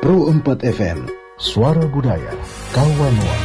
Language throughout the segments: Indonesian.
Pro 4 FM, Suara Budaya Kawanua.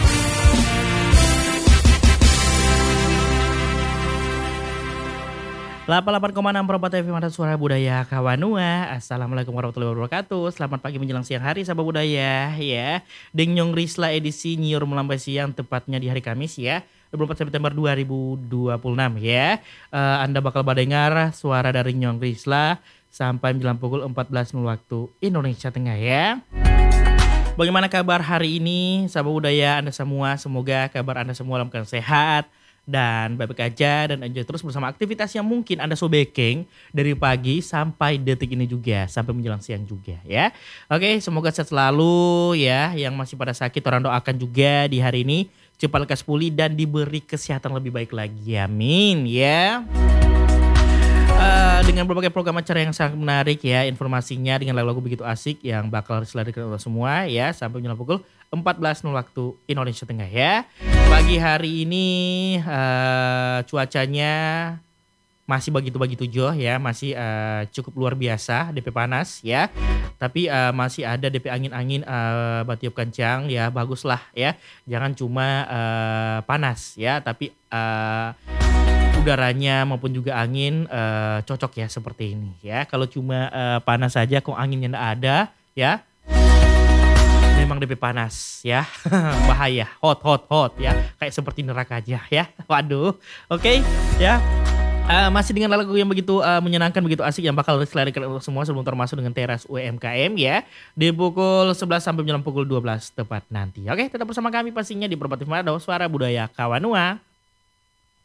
Delapan 8,6 Pro 4 FM ada Suara Budaya Kawanua. Assalamualaikum warahmatullahi wabarakatuh. Selamat pagi menjelang siang hari sahabat budaya ya. Denyong Risla edisi Nyiur Melambai Siang tepatnya di hari Kamis ya. 24 September 2026 ya. Anda bakal mendengar suara dari Nyong Risla sampai menjelang pukul 14.00 waktu Indonesia Tengah ya. Bagaimana kabar hari ini sahabat budaya Anda semua? Semoga kabar Anda semua dalam keadaan sehat dan baik-baik aja dan enjoy terus bersama aktivitas yang mungkin Anda sobekeng dari pagi sampai detik ini juga, sampai menjelang siang juga ya. Oke, semoga sehat selalu ya. Yang masih pada sakit orang doakan juga di hari ini cepat lekas pulih dan diberi kesehatan lebih baik lagi. Amin ya. Dengan berbagai program acara yang sangat menarik ya, informasinya dengan lagu-lagu begitu asik yang bakal diselarkan oleh semua ya sampai menjelang pukul 14.00 waktu Indonesia Tengah ya. Pagi hari ini cuacanya masih begitu-begitu joh ya, masih cukup luar biasa, DP panas ya. Tapi masih ada DP angin-angin batiup kencang ya, baguslah ya. Jangan cuma panas ya, tapi udaranya maupun juga angin cocok ya seperti ini ya. Kalau cuma panas saja kok anginnya enggak ada ya, memang DP panas ya. Bahaya, hot ya, kayak seperti neraka aja ya. Waduh, oke ya. Masih dengan lagu yang begitu menyenangkan, begitu asik yang bakal diselarikan untuk semua sebelum termasuk dengan teras UMKM ya. Di pukul 11 sampai menjelang pukul 12 tepat nanti. Oke, tetap bersama kami pastinya di Pro 4 FM Suara Budaya Kawanua.